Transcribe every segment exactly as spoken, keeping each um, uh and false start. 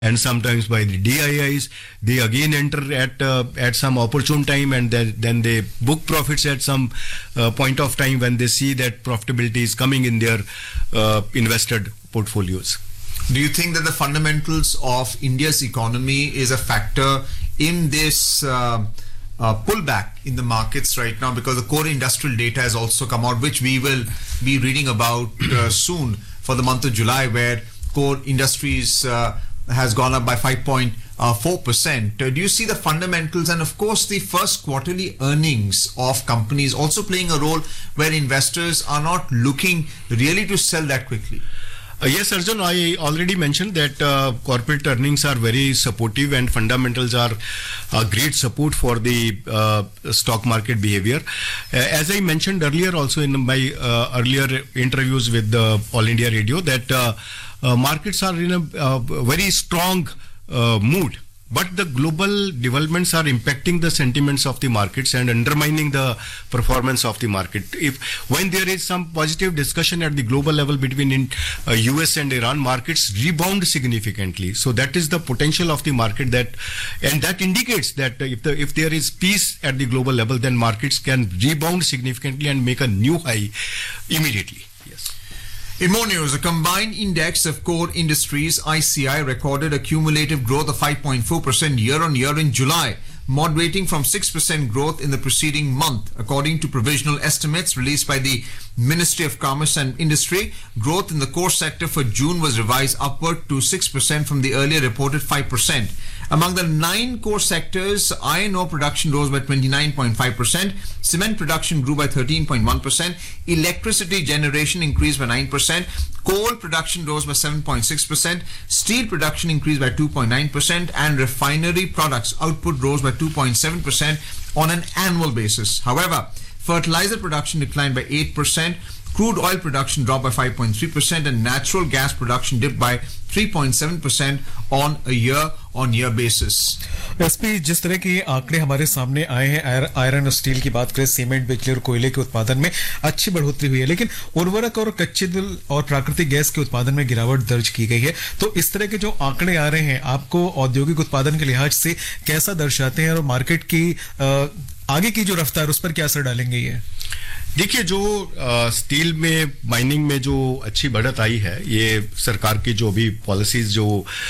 and sometimes by the D I Is. They again enter at uh, at some opportune time, and then, then they book profits at some uh, point of time when they see that profitability is coming in their uh, invested portfolios. Do you think that the fundamentals of India's economy is a factor in this uh, uh, pullback in the markets right now? Because the core industrial data has also come out, which we will be reading about uh, soon for the month of July, where core industries uh, has gone up by five point four percent. Uh, do you see the fundamentals and of course the first quarterly earnings of companies also playing a role where investors are not looking really to sell that quickly? Uh, yes, Arjun, I already mentioned that uh, corporate earnings are very supportive and fundamentals are a great support for the uh, stock market behavior. Uh, as I mentioned earlier also in my uh, earlier interviews with the All India Radio, that uh, uh, markets are in a uh, very strong uh, mood. But the global developments are impacting the sentiments of the markets and undermining the performance of the market. If when there is some positive discussion at the global level between in, uh, U S and Iran, markets rebound significantly. So that is the potential of the market, that, and that indicates that if the if there is peace at the global level, then markets can rebound significantly and make a new high immediately. Yes. In more news, a combined index of core industries, I C I, recorded a cumulative growth of five point four percent year-on-year in July, moderating from six percent growth in the preceding month. According to provisional estimates released by the Ministry of Commerce and Industry, growth in the core sector for June was revised upward to six percent from the earlier reported five percent. Among the nine core sectors, iron ore production rose by twenty-nine point five percent, cement production grew by thirteen point one percent, electricity generation increased by nine percent, coal production rose by seven point six percent, steel production increased by two point nine percent, and refinery products output rose by two point seven percent on an annual basis. However, fertilizer production declined by eight percent, crude oil production dropped by five point three percent, and natural gas production dipped by three point seven percent on a year-on-year basis. SP, जिस तरह के आंकड़े हमारे सामने आए हैं, iron और steel की बात करें, सीमेंट, बिजली और कोयले के उत्पादन में अच्छी बढ़ोतरी हुई है, लेकिन उर्वरक और कच्चे तेल और प्राकृतिक गैस के उत्पादन में गिरावट दर्ज की गई है. तो इस तरह के जो आंकड़े आ रहे हैं, आपको औद्योगिक उत्पादन के लिहाज से कैसा दर्शाते हैं और मार्केट की आ, आगे की जो रफ्तार, उस पर क्या असर डालेंगे ये? देखिए, जो आ, स्टील में, माइनिंग में जो अच्छी बढ़त आई है, ये सरकार की जो भी पॉलिसीज जो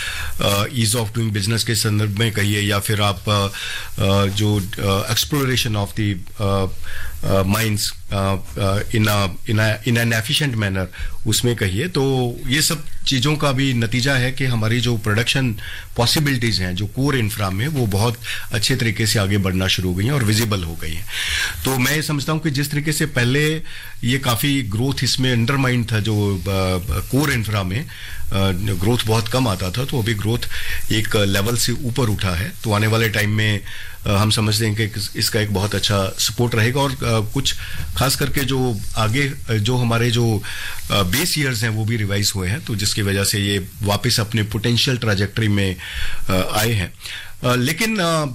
ईज ऑफ डूइंग बिजनेस के संदर्भ में कहिए, या फिर आप आ, आ, जो exploration of the mines in in in an efficient manner, उसमें कहिए, तो ये सब चीज़ों का भी नतीजा है कि हमारी जो प्रोडक्शन पॉसिबिलिटीज हैं जो कोर इंफ्रा में, वो बहुत अच्छे तरीके से आगे बढ़ना शुरू हो गई हैं और विजिबल हो गई हैं. तो मैं ये समझता हूँ कि जिस तरीके से पहले ये काफ़ी ग्रोथ इसमें अंडरमाइन था, जो कोर इंफ्रा में ग्रोथ बहुत कम आता था, तो अभी ग्रोथ एक लेवल से ऊपर उठा है. तो आने वाले टाइम में हम समझते हैं कि इसका एक बहुत अच्छा सपोर्ट रहेगा. और कुछ खास करके जो आगे जो हमारे जो बेस ईयर्स हैं वो भी रिवाइज हुए हैं, तो जिसकी वजह से ये वापस अपने पोटेंशियल ट्रैजेक्टरी में आए हैं. लेकिन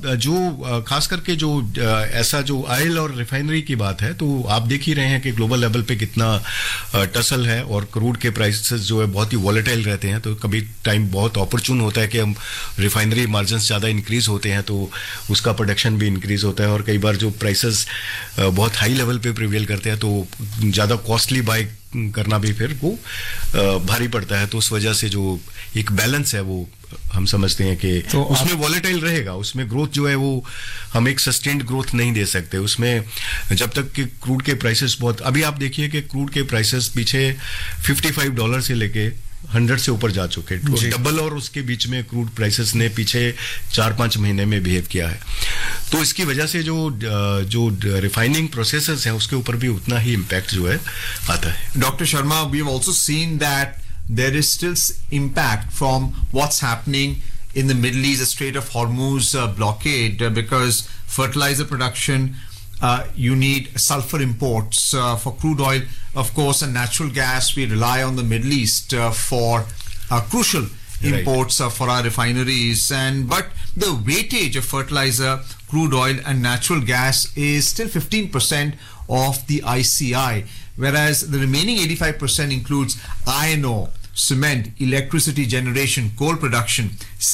जो खास करके जो ऐसा जो ऑयल और रिफाइनरी की बात है, तो आप देख ही रहे हैं कि ग्लोबल लेवल पे कितना टसल है, और क्रूड के प्राइसेस जो है बहुत ही वॉलेटाइल रहते हैं. तो कभी टाइम बहुत अपॉर्चुन होता है कि हम रिफाइनरी मार्जिन ज़्यादा इंक्रीज होते हैं, तो उसका प्रोडक्शन भी इंक्रीज होता है. और कई बार जो प्राइसेस बहुत हाई लेवल पे प्रिवेल करते हैं, तो ज़्यादा कॉस्टली बाय करना भी फिर वो भारी पड़ता है. तो उस वजह से जो एक बैलेंस है वो हम समझते हैं कि तो उसमें वॉलेटाइल रहेगा. उसमें ग्रोथ जो है वो हम एक सस्टेन्ड ग्रोथ नहीं दे सकते उसमें, जब तक कि क्रूड के प्राइसेस बहुत, अभी आप देखिए कि क्रूड के प्राइसेस पीछे पचपन डॉलर से लेके सौ से ऊपर जा चुके, डबल, और उसके बीच में क्रूड प्राइसेस ने पीछे चार पांच महीने में बिहेव किया है. तो इसकी वजह से जो जो रिफाइनिंग प्रोसेसेस हैं उसके ऊपर भी उतना ही इम्पैक्ट जो है आता है. Doctor Sharma, we have also seen that there is still impact from what's happening in the Middle East, the Strait of Hormuz uh, blockade, uh, because fertilizer production, uh, you need sulfur imports uh, for crude oil, of course, and natural gas. We rely on the Middle East uh, for uh, crucial imports uh, for our refineries, and but the weightage of fertilizer, crude oil, and natural gas is still fifteen percent of the I C I. Whereas the remaining eighty-five percent includes iron ore, cement, electricity generation, coal production,